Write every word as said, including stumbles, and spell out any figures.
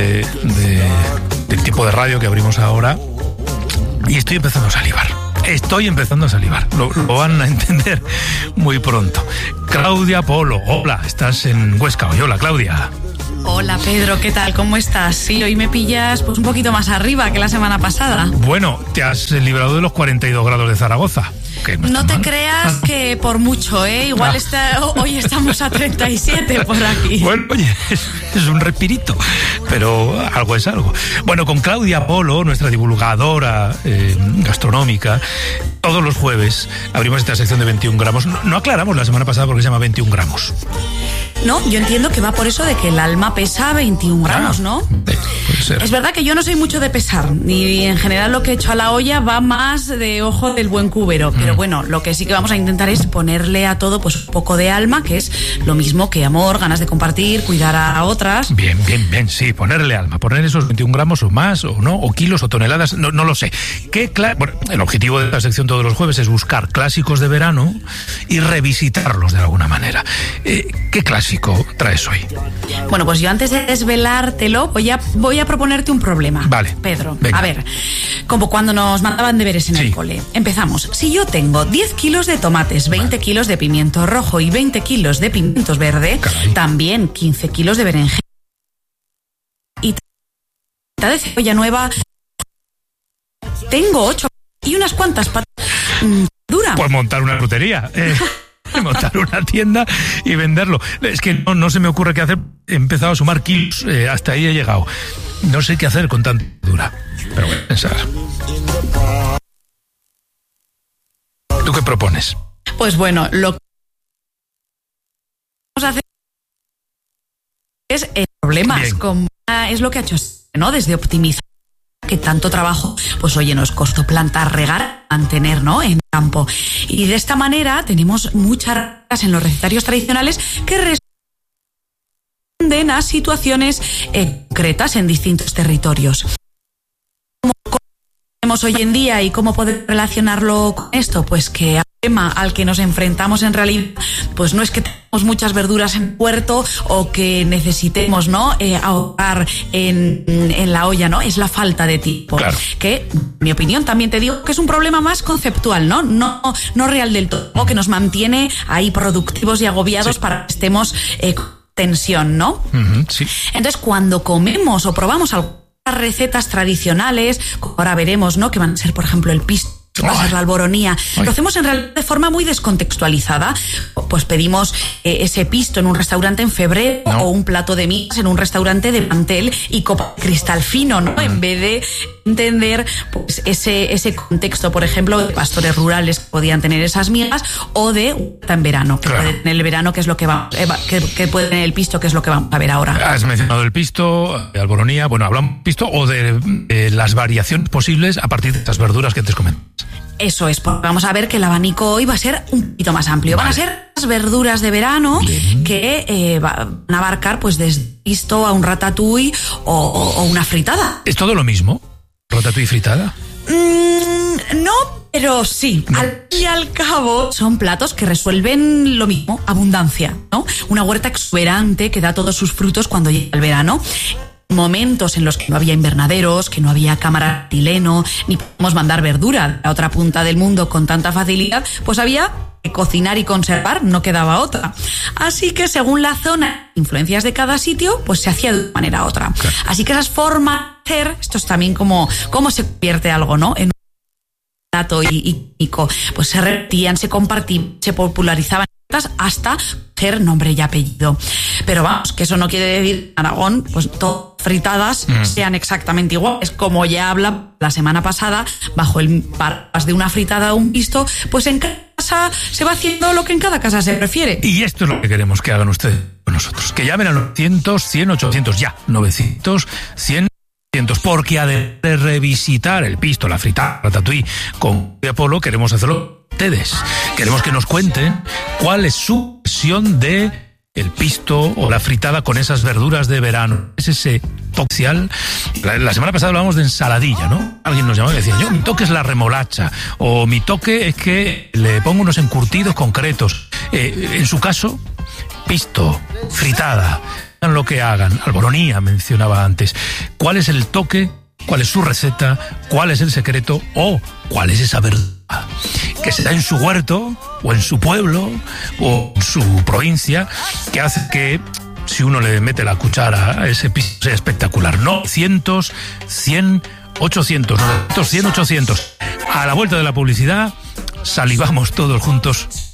de, de, del tipo de radio que abrimos ahora y estoy empezando a salivar. Estoy empezando a salivar, lo, lo van a entender muy pronto. Claudia Polo, hola, estás en Huesca hoy. Hola, Claudia. Hola, Pedro, ¿qué tal? ¿Cómo estás? Sí, hoy me pillas pues un poquito más arriba que la semana pasada. Bueno, te has librado de los cuarenta y dos grados de Zaragoza. Que no no te mal. creas que por mucho, ¿eh? Igual Ah. está, hoy estamos a treinta y siete por aquí. Bueno, oye, es, es un respirito, pero algo es algo. Bueno, con Claudia Polo, nuestra divulgadora eh, gastronómica, todos los jueves abrimos esta sección de veintiún gramos. No, no aclaramos la semana pasada porque se llama veintiún gramos. No, yo entiendo que va por eso de que el alma pesa veintiún gramos, Ah, ¿no? eh, puede ser. Es verdad que yo no soy mucho de pesar, ni en general lo que he hecho a la olla va más de ojo del buen cubero, pero bueno, lo que sí que vamos a intentar es ponerle a todo pues un poco de alma, que es lo mismo que amor, ganas de compartir, cuidar a otras. Bien, bien, bien, sí, ponerle alma, poner esos veintiún gramos o más, o no, o kilos o toneladas, no, no lo sé. ¿Qué cla- bueno, el objetivo de esta sección todos los jueves es buscar clásicos de verano y revisitarlos de alguna manera. Eh, ¿Qué clásico traes hoy? Bueno, pues yo antes de desvelártelo voy a, voy a proponerte un problema. Vale. Pedro, Venga. a ver, como cuando nos mandaban deberes en Sí. el cole. Empezamos. Si yo tengo diez kilos de tomates, veinte Vale. kilos de pimiento rojo y veinte kilos de pimientos verde, Caray. también quince kilos de berenjena y treinta de cebolla nueva, tengo ocho y unas cuantas patas mm, duras. Pues montar una frutería. Eh. Montar una tienda y venderlo. Es que no, no se me ocurre qué hacer. He empezado a sumar kilos, eh, hasta ahí he llegado. No sé qué hacer con tanta dura. Pero voy a pensar. ¿Tú qué propones? Pues bueno, lo que vamos a hacer es eh, problemas. Bien. Con, es lo que ha hecho, ¿no? Desde optimizar, que tanto trabajo, pues oye, nos costó plantar, regar, mantener, ¿no? En campo. Y de esta manera tenemos muchas recetas en los recetarios tradicionales que responden a situaciones eh, concretas en distintos territorios. ¿Cómo tenemos hoy en día y cómo poder relacionarlo con esto? Pues que el problema al que nos enfrentamos en realidad, pues no es que tengamos muchas verduras en puerto o que necesitemos, ¿no? Eh, ahorrar en, en la olla, ¿no? Es la falta de tiempo. Claro. Que, en mi opinión, también te digo que es un problema más conceptual, ¿no? No, no real del todo, que nos mantiene ahí productivos y agobiados, sí, para que estemos eh, con tensión, ¿no? Uh-huh, sí. Entonces, cuando comemos o probamos algunas recetas tradicionales, como ahora veremos, ¿no? Que van a ser, por ejemplo, el pisto, va a ser la alboronía. Ay. Lo hacemos en realidad de forma muy descontextualizada. Pues pedimos eh, ese pisto en un restaurante en febrero, no, o un plato de migas en un restaurante de mantel y copa de cristal fino, ¿no? Mm. En vez de entender pues ese, ese contexto, por ejemplo, de pastores rurales que podían tener esas migas, o de huerta en verano, que claro, puede tener el verano, que es lo que va, eh, que, que puede tener el pisto, que es lo que vamos a ver ahora. Has mencionado el pisto, alboronía, bueno, hablamos de pisto o de eh, las variaciones posibles a partir de estas verduras que te comentas. Eso es, porque vamos a ver que el abanico hoy va a ser un poquito más amplio. Vale. Van a ser las verduras de verano. Bien. Que eh, van a abarcar pues desde pisto a un ratatouille o, o una fritada. ¿Es todo lo mismo? ¿Ratatouille y fritada? Mm, no, pero sí. No. Al fin y al cabo son platos que resuelven lo mismo, abundancia, ¿no? Una huerta exuberante que da todos sus frutos cuando llega el verano. Momentos en los que no había invernaderos, que no había cámara de etileno, ni podemos mandar verdura a otra punta del mundo con tanta facilidad, pues había que cocinar y conservar, no quedaba otra. Así que según la zona, influencias de cada sitio, pues se hacía de una manera u otra. Claro. Así que esas formas de hacer, esto es también como cómo se convierte algo, ¿no? En un plato y, y pico, pues se repetían, se compartían, se popularizaban hasta ser nombre y apellido. Pero vamos, que eso no quiere decir Aragón, pues todas fritadas mm. sean exactamente iguales. Como ya habla la semana pasada, bajo el paraguas de una fritada o un pisto, pues en casa se va haciendo lo que en cada casa se prefiere. Y esto es lo que queremos que hagan ustedes con nosotros. Que llamen al novecientos, cien, ochocientos, ya. novecientos, cien, ochocientos. Porque además de revisitar el pisto, la fritada, ratatouille con Apolo, queremos hacerlo ustedes. Queremos que nos cuenten cuál es su versión de el pisto o la fritada con esas verduras de verano. Es ese toque. La, la semana pasada hablábamos de ensaladilla, ¿no? Alguien nos llamaba y decía, yo, mi toque es la remolacha, o mi toque es que le pongo unos encurtidos concretos. Eh, en su caso, pisto, fritada, hagan lo que hagan, Alboronía mencionaba antes, ¿cuál es el toque? ¿Cuál es su receta? ¿Cuál es el secreto? ¿O cuál es esa verdad que se da en su huerto, o en su pueblo, o en su provincia, que hace que, si uno le mete la cuchara a ese piso, sea espectacular? No, cientos, cien, ochocientos, novecientos, cien, ochocientos. A la vuelta de la publicidad, salivamos todos juntos.